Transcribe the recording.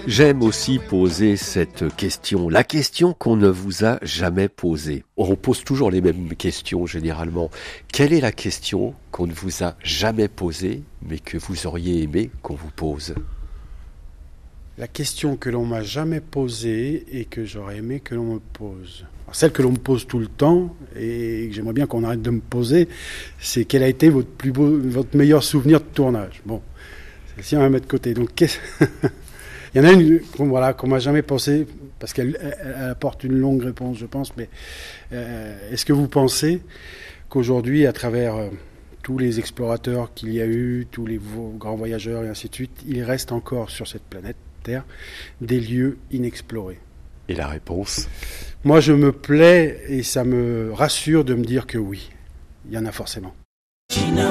J'aime aussi poser cette question, la question qu'on ne vous a jamais posée. On pose toujours les mêmes questions généralement. Quelle est la question qu'on ne vous a jamais posée, mais que vous auriez aimé qu'on vous pose ? La question que l'on m'a jamais posée et que j'aurais aimé que l'on me pose. Alors, celle que l'on me pose tout le temps et que j'aimerais bien qu'on arrête de me poser, c'est quel a été votre meilleur souvenir de tournage. Bon, celle-ci on va mettre de côté. Donc, il y en a une qu'on m'a jamais posée parce qu'elle apporte une longue réponse, je pense. Mais est-ce que vous pensez qu'aujourd'hui, à travers tous les explorateurs qu'il y a eu, tous les grands voyageurs et ainsi de suite, il reste encore sur cette planète Terre des lieux inexplorés? Et la réponse ? Moi, je me plais et ça me rassure de me dire que oui, il y en a forcément.